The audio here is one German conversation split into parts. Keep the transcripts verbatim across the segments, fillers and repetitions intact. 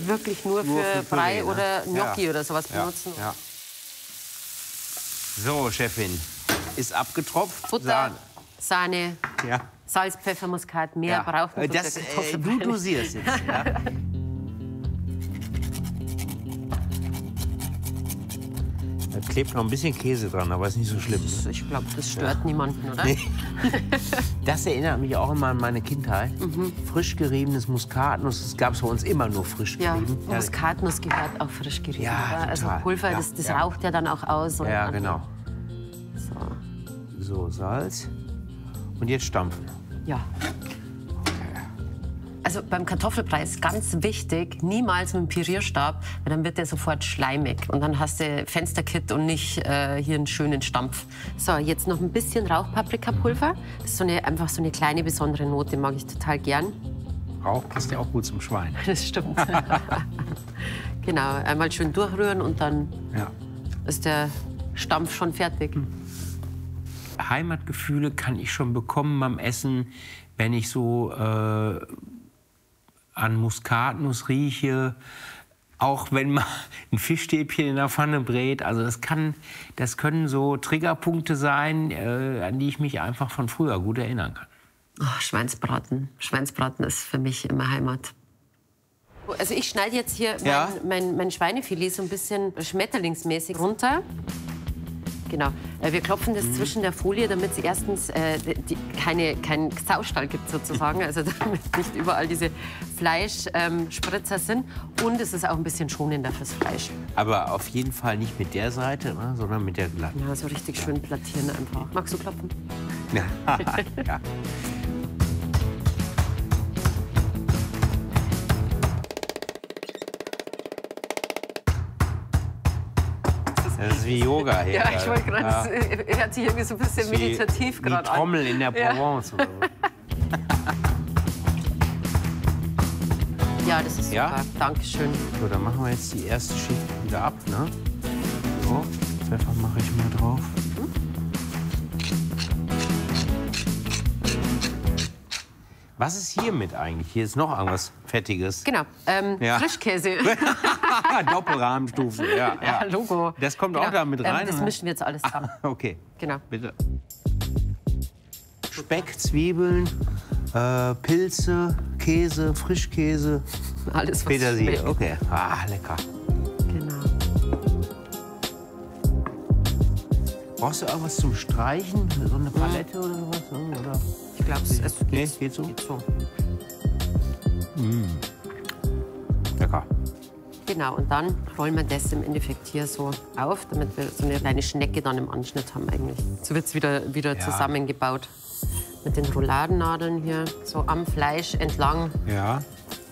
Wirklich nur, nur für, für Brei Püree, ne? oder Gnocchi ja. oder sowas ja. benutzen. Ja. So, Chefin, ist abgetropft. Butter, Sahne, Sahne ja. Salz, Pfeffer, Muskat. Mehr ja. braucht man das, äh, Du dosierst jetzt. Ja. Da klebt noch ein bisschen Käse dran, aber ist nicht so schlimm. Ne? Ich glaube, das stört ja. niemanden, oder? Nee. Das erinnert mich auch immer an meine Kindheit. Mhm. Frisch geriebenes Muskatnuss, das gab es bei uns immer nur frisch gerieben. Ja, Muskatnuss gehört auch frisch gerieben. Ja, oder? Also total. Pulver, ja, das, das ja. raucht ja dann auch aus. Und ja, dann, genau. So. So, Salz. Und jetzt stampfen. Ja. Also beim Kartoffelbrei ist ganz wichtig, niemals mit dem Pürierstab, weil dann wird der sofort schleimig. Und dann hast du Fensterkit und nicht äh, hier einen schönen Stampf. So, jetzt noch ein bisschen Rauchpaprikapulver. Das ist so eine, einfach so eine kleine besondere Note, mag ich total gern. Rauch passt ja auch gut zum Schwein. Das stimmt. Genau, einmal schön durchrühren und dann ja. ist der Stampf schon fertig. Heimatgefühle kann ich schon bekommen beim Essen, wenn ich so äh, an Muskatnuss rieche, auch wenn man ein Fischstäbchen in der Pfanne brät. Also das, kann, das können so Triggerpunkte sein, äh, an die ich mich einfach von früher gut erinnern kann. Oh, Schweinsbraten. Schweinsbraten ist für mich immer Heimat. Also ich schneide jetzt hier ja. mein, mein, mein Schweinefilet so ein bisschen schmetterlingsmäßig runter. Genau. Wir klopfen das mhm. zwischen der Folie, damit es erstens äh, die, keine, keinen Saustall gibt sozusagen, also damit nicht überall diese Fleischspritzer ähm, sind. Und es ist auch ein bisschen schonender fürs Fleisch. Aber auf jeden Fall nicht mit der Seite, ne, sondern mit der glatten. Ja, so richtig schön plattieren einfach. Magst du klopfen? Ja. ja. Das ist wie Yoga hier. Ja, ich wollte gerade, ja. Es hört sich irgendwie so ein bisschen meditativ gerade an. Die Trommel in der Provence. Ja, oder so. Ja, das ist super. Ja? Dankeschön. So, dann machen wir jetzt die erste Schicht wieder ab. Ne? So, Pfeffer mache ich mal drauf. Hm? Was ist hiermit eigentlich? Hier ist noch irgendwas Fettiges. Genau, ähm, ja. Frischkäse. Doppelrahmenstufe, ja, ja. Ja, Logo. Das kommt genau. auch da mit rein? Ähm, das oder? mischen wir jetzt alles zusammen. Ah, okay. Genau. Bitte. Speck, Zwiebeln, äh, Pilze, Käse, Frischkäse. Alles, was Petersilie, schmeckt. okay. Ah, lecker. Genau. Brauchst du irgendwas zum Streichen? So eine Palette oder sowas? Oder? Ich glaube, es, es geht, nee, geht so. Geht so. Mm. Lecker. Genau, und dann rollen wir das im Endeffekt hier so auf, damit wir so eine kleine Schnecke dann im Anschnitt haben eigentlich. So wird es wieder, wieder ja. zusammengebaut. Mit den Rouladennadeln hier so am Fleisch entlang. Ja.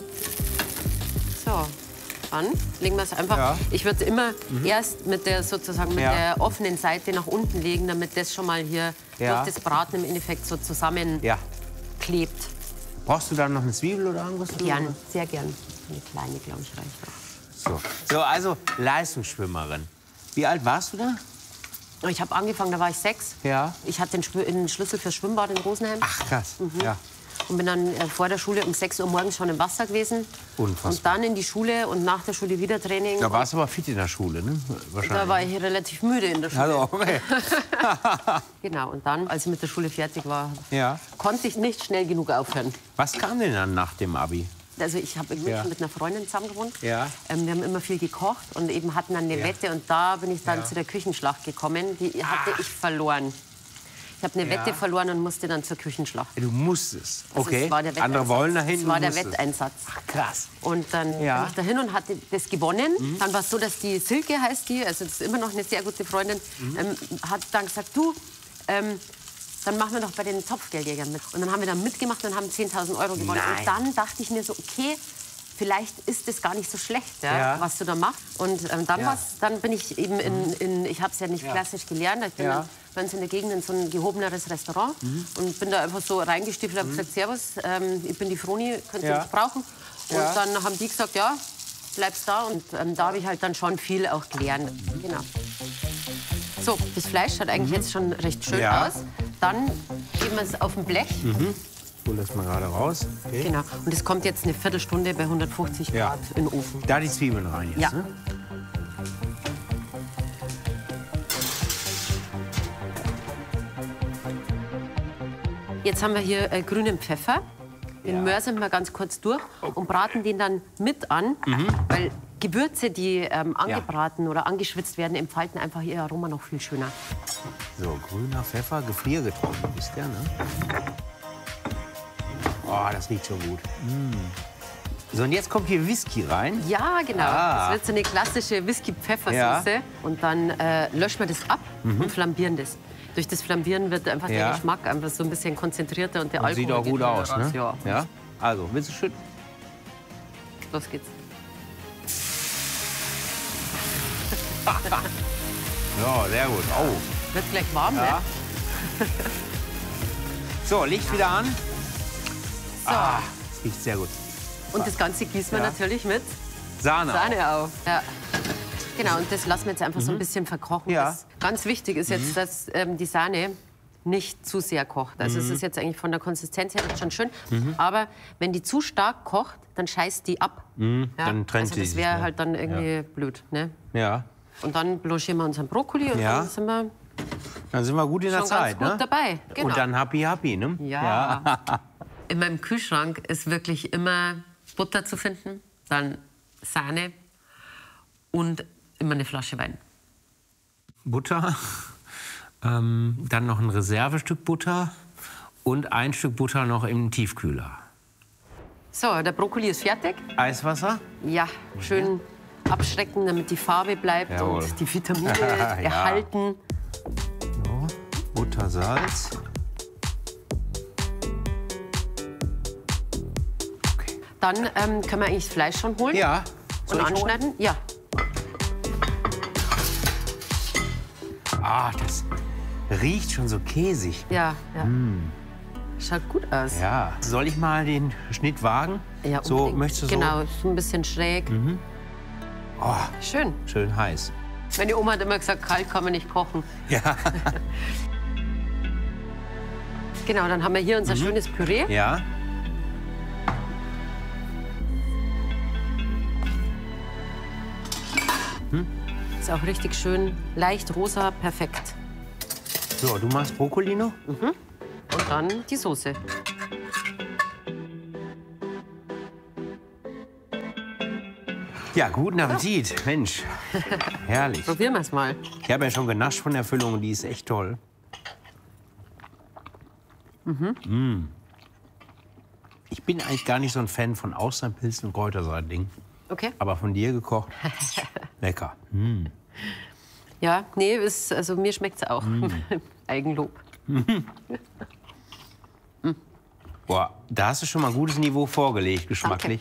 So, dann legen wir es einfach. Ja. Ich würde immer mhm. erst mit der sozusagen mit ja. der offenen Seite nach unten legen, damit das schon mal hier ja. durch das Braten im Endeffekt so zusammen ja. klebt. Brauchst du da noch eine Zwiebel oder irgendwas? Gern, sehr gern. Eine kleine, glaube ich, reicht auch. So. so, also Leistungsschwimmerin. Wie alt warst du da? Ich habe angefangen, da war ich sechs. Ja. Ich hatte den, Schw den Schlüssel fürs Schwimmbad in Rosenheim. Ach, krass. Mhm. Ja. Und bin dann äh, vor der Schule um sechs Uhr morgens schon im Wasser gewesen. Unfassbar. Und dann in die Schule und nach der Schule wieder Training. Da warst du aber fit in der Schule, ne? Wahrscheinlich. Da war ich relativ müde in der Schule. Also, okay. Genau, und dann, als ich mit der Schule fertig war, ja. konnte ich nicht schnell genug aufhören. Was kam denn dann nach dem Abi? Also ich habe in München ja. mit einer Freundin zusammen gewohnt. Ja. Ähm, wir haben immer viel gekocht und eben hatten dann eine ja. Wette. Und da bin ich dann ja. zu der Küchenschlacht gekommen. Die hatte ah. ich verloren. Ich habe eine ja. Wette verloren und musste dann zur Küchenschlacht. Du musstest? Also okay. Andere wollen dahin, Das war der Wetteinsatz. Ach, krass. Und dann ja. bin ich dahin und hatte das gewonnen. Mhm. Dann war es so, dass die Silke heißt die, also das ist immer noch eine sehr gute Freundin, mhm. ähm, hat dann gesagt, du, ähm, dann machen wir doch bei den Topfgeldjägern mit. Und dann haben wir dann mitgemacht und haben zehntausend Euro gewonnen. Nein. Und dann dachte ich mir so, okay, vielleicht ist das gar nicht so schlecht, ja, ja. was du da machst. Und ähm, dann, ja. dann bin ich eben in, in ich habe es ja nicht ja. klassisch gelernt, ich bin ja. dann bei uns in der Gegend in so ein gehobeneres Restaurant mhm. und bin da einfach so reingestiefelt und mhm. gesagt, servus, ähm, ich bin die Froni, könnt ihr ja. mich brauchen? Und ja. dann haben die gesagt, ja, bleibst da. Und ähm, da habe ich halt dann schon viel auch gelernt. Mhm. Genau. So, das Fleisch schaut eigentlich mhm. jetzt schon recht schön ja. aus. Dann geben wir es auf ein Blech. Mhm. hole das mal gerade raus. Okay. Genau. Und es kommt jetzt eine Viertelstunde bei hundertfünfzig Ja. Grad in den Ofen. Da die Zwiebeln rein jetzt, Ja. ne? Jetzt haben wir hier äh, grünen Pfeffer. Den Ja. mörsern wir ganz kurz durch und braten den dann mit an, weil Gewürze, die ähm, angebraten oder angeschwitzt werden, entfalten einfach ihr Aroma noch viel schöner. So, grüner Pfeffer, gefriergetrocknet ist der, ne? Oh, das riecht schon gut. Mm. So, und jetzt kommt hier Whisky rein. Ja, genau. Ah. Das wird so eine klassische Whisky-Pfeffersoße. Ja. Und dann äh, löschen wir das ab und flambieren das. Durch das Flambieren wird einfach Ja. der Geschmack einfach so ein bisschen konzentrierter und der Und Alkohol sieht auch geht gut wieder aus, raus. ne? Ja. Ja. Also, willst du schütten? Los geht's. Ja, sehr gut. Oh. Wird gleich warm, Ja. ne? So, Licht wieder an. So. Ah, das riecht sehr gut. Und das Ganze gießen wir Ja. natürlich mit Sahne. Sahne auf. Ja. Genau, und das lassen wir jetzt einfach so ein bisschen verkochen. Ja. Das ganz wichtig ist jetzt, dass ähm, die Sahne nicht zu sehr kocht. Also es ist jetzt eigentlich von der Konsistenz her schon schön. Aber wenn die zu stark kocht, dann scheißt die ab. Ja, dann trennt also sie das sich, wäre ne? halt dann irgendwie blöd. Ne? Ja. Und dann blanchieren wir unseren Brokkoli und Ja. dann sind wir Dann sind wir gut in der schon Zeit, ganz gut ne? dabei. Genau. Und dann happy, happy, ne? Ja. In meinem Kühlschrank ist wirklich immer Butter zu finden, dann Sahne und immer eine Flasche Wein. Butter, ähm, dann noch ein Reservestück Butter und ein Stück Butter noch im Tiefkühler. So, der Brokkoli ist fertig. Eiswasser? Ja, schön abschrecken, damit die Farbe bleibt Jawohl. und die Vitamine Ja. erhalten. So, Butter, Salz. Dann ähm, können wir eigentlich das Fleisch schon holen Ja. Soll und ich holen? anschneiden. Ja, Ah, das riecht schon so käsig. ja, ja. Schaut gut aus. Ja. Soll ich mal den Schnitt wagen? Ja, so, unbedingt. möchtest du so? Genau, so ein bisschen schräg. Oh, Schön. schön heiß. Meine Oma hat immer gesagt, kalt kann man nicht kochen. Ja. Genau, dann haben wir hier unser schönes Püree. Ja. Ist auch richtig schön leicht rosa, perfekt. So, du machst Brokkoli noch? Und dann die Soße. Ja, guten Appetit. Mensch, herrlich. Probieren wir es mal. Ich habe ja schon genascht von der Füllung und die ist echt toll. Mm. Ich bin eigentlich gar nicht so ein Fan von Austernpilzen und Kräuterseitling. Okay. Aber von dir gekocht, lecker. Ja, nee, ist, also mir schmeckt es auch. Mm. Eigenlob. Boah, da hast du schon mal ein gutes Niveau vorgelegt, geschmacklich.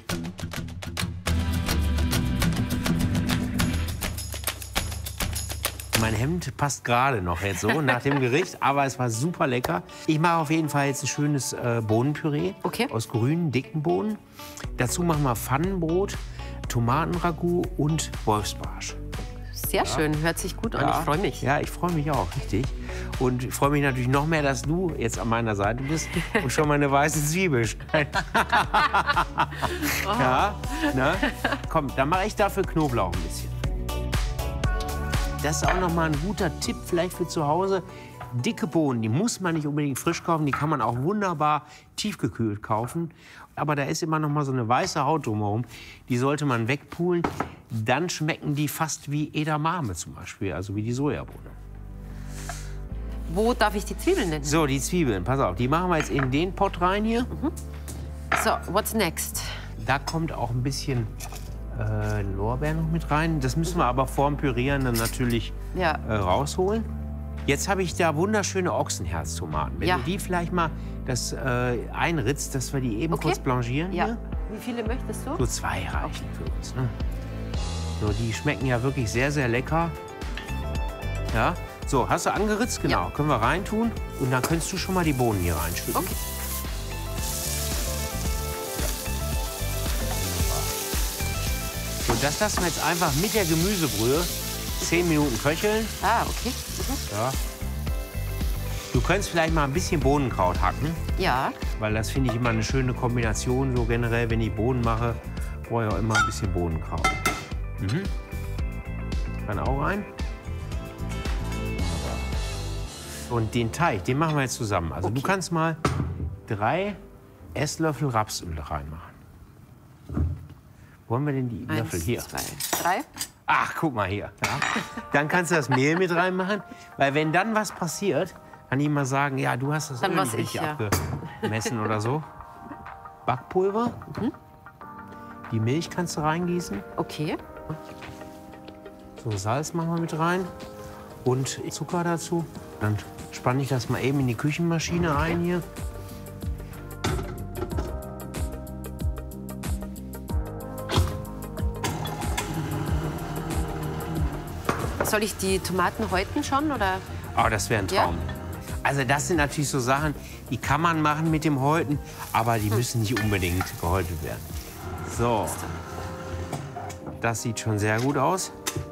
Mein Hemd passt gerade noch jetzt so nach dem Gericht, aber es war super lecker. Ich mache auf jeden Fall jetzt ein schönes äh, Bohnenpüree Okay. aus grünen, dicken Bohnen. Dazu machen wir Pfannenbrot, Tomatenragout und Wolfsbarsch. Sehr schön, hört sich gut an. Ich freue mich. Ja, ich freue mich auch, richtig. Und ich freue mich natürlich noch mehr, dass du jetzt an meiner Seite bist und schon mal eine weiße Zwiebel schneidest. Ja, ne? Komm, dann mache ich dafür Knoblauch ein bisschen. Das ist auch noch mal ein guter Tipp vielleicht für zu Hause. Dicke Bohnen, die muss man nicht unbedingt frisch kaufen, die kann man auch wunderbar tiefgekühlt kaufen. Aber da ist immer noch mal so eine weiße Haut drumherum, die sollte man wegpulen. Dann schmecken die fast wie Edamame zum Beispiel, also wie die Sojabohne. Wo darf ich die Zwiebeln nennen? So, die Zwiebeln, pass auf, die machen wir jetzt in den Pott rein hier. So, what's next? Da kommt auch ein bisschen äh, Lorbeer noch mit rein. Das müssen wir aber vorm Pürieren dann natürlich Ja. äh, rausholen. Jetzt habe ich da wunderschöne Ochsenherztomaten. Wenn Ja. du die vielleicht mal das äh, einritzt, dass wir die eben Okay. kurz blanchieren Ja. hier. Wie viele möchtest du? So zwei reichen für uns. Ne? So, die schmecken ja wirklich sehr, sehr lecker. Ja. So, hast du angeritzt? Genau. Ja. Können wir reintun. Und dann könntest du schon mal die Bohnen hier reinschütten. Okay. So, das lassen wir jetzt einfach mit der Gemüsebrühe zehn Minuten köcheln. Ah, okay. Mhm. Ja. Du könntest vielleicht mal ein bisschen Bohnenkraut hacken, Ja. weil das finde ich immer eine schöne Kombination. So generell, wenn ich Bohnen mache, brauche ich auch immer ein bisschen Bohnenkraut. Mhm. Kann auch rein. Und den Teig, den machen wir jetzt zusammen. Also Okay. du kannst mal drei Esslöffel Rapsöl reinmachen. Wo haben wir denn die Eins, Löffel? Hier. zwei, drei. Ach, guck mal hier. Ja. Dann kannst du das Mehl mit reinmachen. Weil wenn dann was passiert, kann ich mal sagen, ja, du hast das Dann Öl war's nicht ich, richtig ja. abgemessen oder so. Backpulver. Mhm. Die Milch kannst du reingießen. Okay. So, Salz machen wir mit rein. Und Zucker dazu. Dann spanne ich das mal eben in die Küchenmaschine ein hier. Soll ich die Tomaten häuten schon, oder? Oh, das wäre ein Ja? Traum. Also das sind natürlich so Sachen, die kann man machen mit dem Häuten, aber die müssen nicht unbedingt gehäutet werden. So, das sieht schon sehr gut aus.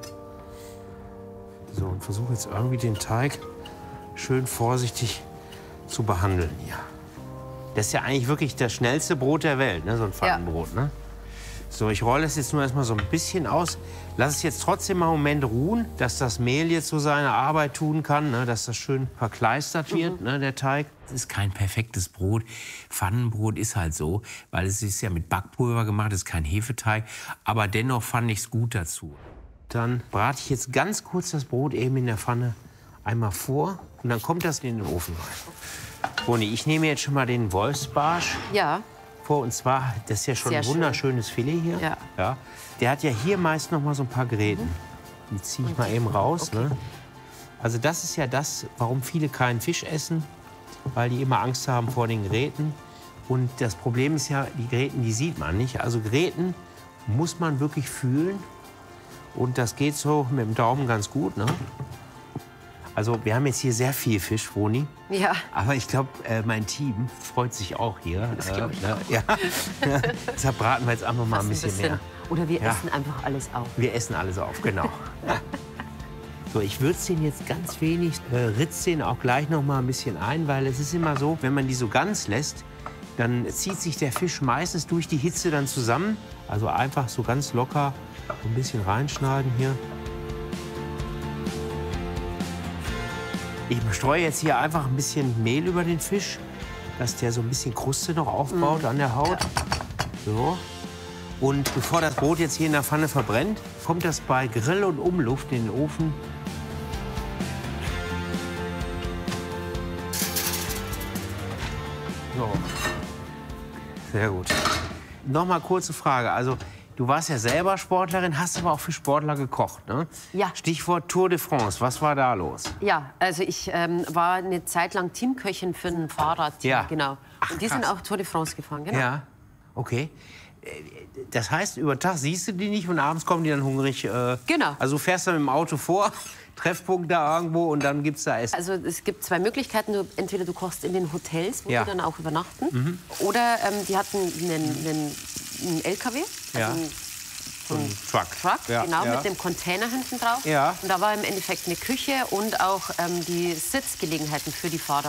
So, und versuche jetzt irgendwie den Teig schön vorsichtig zu behandeln hier. Das ist ja eigentlich wirklich das schnellste Brot der Welt, ne? So ein Pfannenbrot, ne? So, ich rolle es jetzt nur erstmal so ein bisschen aus. Lass es jetzt trotzdem mal einen Moment ruhen, dass das Mehl jetzt so seine Arbeit tun kann, ne? Dass das schön verkleistert wird, ne, der Teig. Es ist kein perfektes Brot. Pfannenbrot ist halt so, weil es ist ja mit Backpulver gemacht, es ist kein Hefeteig. Aber dennoch fand ich es gut dazu. Dann brate ich jetzt ganz kurz das Brot eben in der Pfanne einmal vor und dann kommt das in den Ofen rein. Boni, ich nehme jetzt schon mal den Wolfsbarsch Ja. vor. Und zwar, das ist ja schon Sehr ein schön. wunderschönes Filet hier. Ja. Ja. Der hat ja hier meist noch mal so ein paar Gräten. Die ziehe ich mal eben raus. Okay. Ne? Also das ist ja das, warum viele keinen Fisch essen, weil die immer Angst haben vor den Gräten. Und das Problem ist ja, die Gräten, die sieht man nicht. Also Gräten muss man wirklich fühlen. Und das geht so mit dem Daumen ganz gut. Ne? Also wir haben jetzt hier sehr viel Fisch, Froni. Ja. Aber ich glaube, äh, mein Team freut sich auch hier. Das glaub ich ne? Ja. Deshalb braten wir jetzt einfach mal ein Fast bisschen, mehr. Oder wir Ja. essen einfach alles auf. Wir essen alles auf, genau. So, ich würze den jetzt ganz wenig, äh, ritze den auch gleich noch mal ein bisschen ein, weil es ist immer so, wenn man die so ganz lässt, dann zieht sich der Fisch meistens durch die Hitze dann zusammen. Also einfach so ganz locker so ein bisschen reinschneiden hier. Ich streue jetzt hier einfach ein bisschen Mehl über den Fisch, dass der so ein bisschen Kruste noch aufbaut an der Haut. So. Und bevor das Brot jetzt hier in der Pfanne verbrennt, kommt das bei Grill und Umluft in den Ofen. So. Sehr gut. Noch mal kurze Frage. Also, du warst ja selber Sportlerin, hast aber auch für Sportler gekocht, ne? Ja. Stichwort Tour de France. Was war da los? Ja, also ich ähm, war eine Zeit lang Teamköchin für ein Fahrradteam. Ja. Genau. Ach, Und die sind krass. auch Tour de France gefahren, genau. Ja. Okay. Äh, Das heißt, über Tag siehst du die nicht und abends kommen die dann hungrig. Äh, Genau. Also du fährst dann mit dem Auto vor, Treffpunkt da irgendwo und dann gibt's da Essen. Also es gibt zwei Möglichkeiten. Du, entweder du kochst in den Hotels, wo Ja. die dann auch übernachten. Oder ähm, die hatten einen, einen, einen L K W. Also Ja. einen, So ein Truck. Truck, Ja, genau, ja. mit dem Container hinten drauf. Ja. Und da war im Endeffekt eine Küche und auch ähm, die Sitzgelegenheiten für die Fahrer.